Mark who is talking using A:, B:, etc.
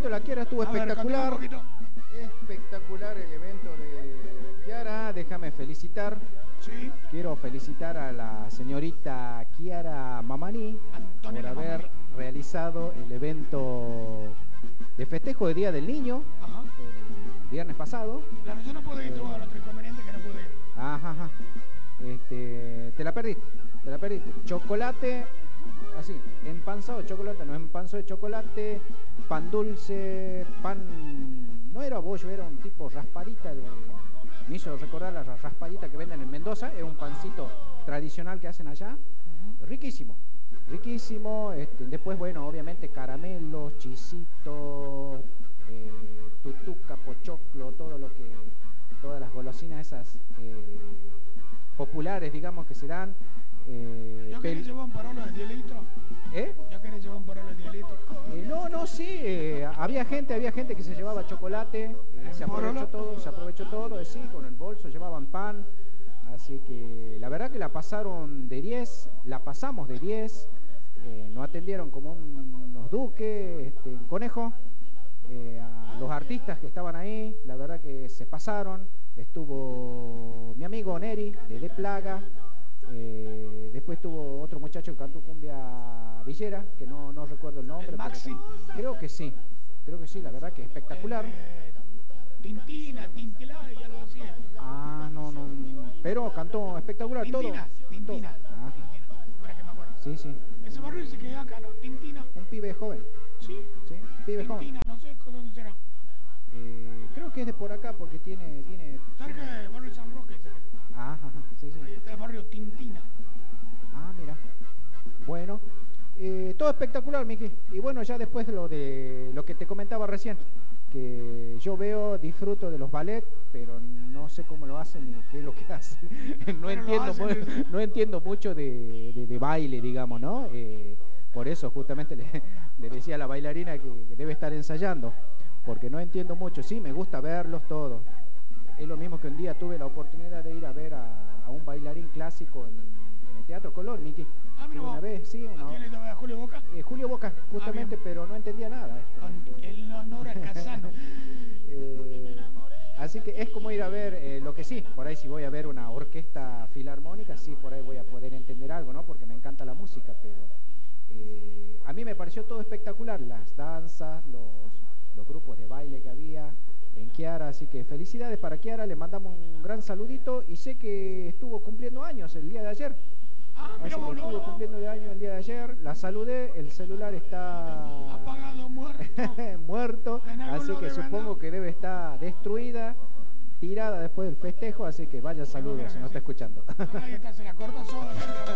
A: de la Kiara, estuvo espectacular. Espectacular el evento de Kiara. Déjame felicitar.
B: Sí.
A: Quiero felicitar a la señorita Kiara Mamani por haber realizado el evento de festejo de Día del Niño.
B: Ajá.
A: El viernes pasado.
B: Claro, yo no pude ir, tuve otro inconveniente que no pude ir.
A: Ajá. Te la perdiste. Chocolate, así, empanzado de chocolate, no empanzado de chocolate, pan dulce, pan, no era bollo, era un tipo raspadita de... Me hizo recordar la raspadita que venden en Mendoza, era un pancito tradicional que hacen allá, riquísimo. Después, bueno, obviamente caramelos, chisitos, tutuca, pochoclo, todas las golosinas esas populares, digamos, que se dan.
B: ¿Ya querés llevar un parolo de 10 litros? ¿Ya querés llevar un parolo de 10 litros?
A: No, sí, había gente que se llevaba chocolate, se aprovechó todo, sí, con el bolso llevaban pan, así que la verdad que la pasamos de 10, nos atendieron como unos duques, conejo, a los artistas que estaban ahí, la verdad que se pasaron, estuvo mi amigo Neri, de Plaga, después estuvo otro muchacho que cantó cumbia villera, que no recuerdo el nombre.
B: ¿El Maxi?
A: Creo que sí, la verdad que espectacular.
B: Tintilá y algo así.
A: No, pero cantó espectacular.
B: Tintina. Ahora que me acuerdo.
A: Sí.
B: Ese barrio dice que es acá, ¿no? Tintina.
A: Un pibe joven.
B: Sí,
A: pibe
B: Tintina,
A: joven.
B: No sé dónde será.
A: Creo que es de por acá porque tiene...
B: Cerca del barrio San Roque.
A: Sí.
B: Ahí está el barrio Tintina.
A: Mira. Bueno, todo espectacular, Miki. Y bueno, ya después de lo que te comentaba recién, que yo disfruto de los ballets, pero no sé cómo lo hacen ni qué es lo que hacen. No entiendo mucho de baile, digamos, ¿no? Por eso justamente le decía a la bailarina que debe estar ensayando, porque no entiendo mucho. Sí, me gusta verlos todos. Es lo mismo que un día tuve la oportunidad de ir a ver a un bailarín clásico en el Teatro Colón, Miki.
B: Una vez, sí. ¿A quién le estaba? ¿A Julio Boca?
A: Julio Boca, justamente, pero no entendía nada.
B: Con el honor al Casano.
A: Así que es como ir a ver, lo que sí, por ahí si voy a ver una orquesta filarmónica, sí, por ahí voy a poder entender algo, ¿no? Porque me encanta la música, pero a mí me pareció todo espectacular, las danzas, los grupos de baile que había en Kiara, así que felicidades para Kiara, le mandamos un gran saludito y sé que estuvo cumpliendo años el día de ayer. Así que estuvo cumpliendo de años el día de ayer, la saludé, el celular está
B: apagado,
A: muerto, así que supongo que debe estar destruida, tirada después del festejo, así que vaya saludos si no está escuchando.
B: Ahí está, se la corta sola.